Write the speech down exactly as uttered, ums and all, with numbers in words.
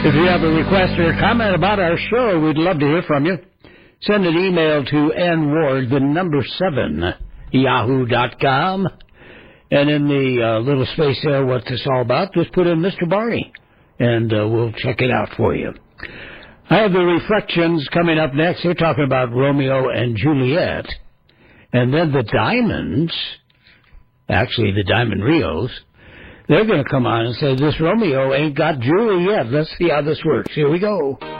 If you have a request or a comment about our show, we'd love to hear from you. Send an email to nward, the number seven, yahoo dot com. And in the uh, little space there, what's this all about, just put in Mister Barney, and uh, we'll check it out for you. I have the Reflections coming up next. They're talking about Romeo and Juliet. And then the Diamonds, actually the Diamond Rios, they're going to come on and say, this Romeo ain't got Julie yet. Let's see how this works. Here we go.